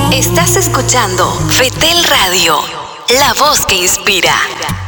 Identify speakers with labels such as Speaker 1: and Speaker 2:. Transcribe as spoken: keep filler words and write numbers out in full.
Speaker 1: Estás escuchando Fetel Radio, la voz que inspira.